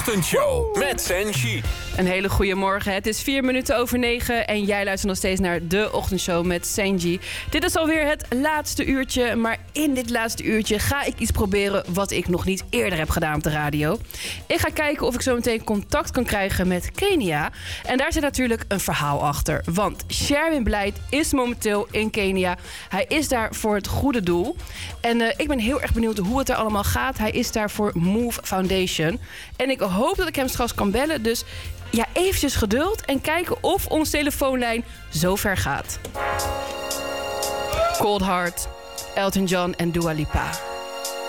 Ochtendshow met Senshi. Een hele goede morgen. Het is 9:04 en jij luistert nog steeds naar de Ochtendshow met Senji. Dit is alweer het laatste uurtje, maar in dit laatste uurtje ga ik iets proberen wat ik nog niet eerder heb gedaan op de radio. Ik ga kijken of ik zo meteen contact kan krijgen met Kenia. En daar zit natuurlijk een verhaal achter. Want Sherwin Blijd is momenteel in Kenia. Hij is daar voor het goede doel. En ik ben heel erg benieuwd hoe het er allemaal gaat. Hij is daar voor Move Foundation. En ik hoop dat ik hem straks kan bellen. Dus ja, eventjes geduld en kijken of onze telefoonlijn zo ver gaat. Cold Heart, Elton John en Dua Lipa.